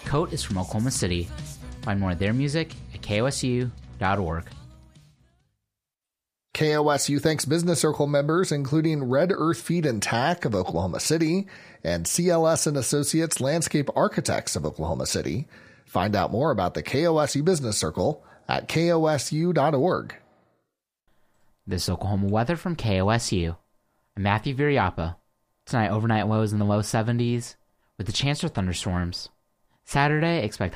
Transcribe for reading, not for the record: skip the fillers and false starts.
Coat is from Oklahoma City. Find more of their music at kosu.org. KOSU thanks Business Circle members, including Red Earth Feed and Tack of Oklahoma City and CLS and Associates Landscape Architects of Oklahoma City. Find out more about the KOSU Business Circle at kosu.org. This is Oklahoma weather from KOSU. I'm Matthew Viriapa. Tonight, overnight lows in the low 70s with a chance for thunderstorms. Saturday, expect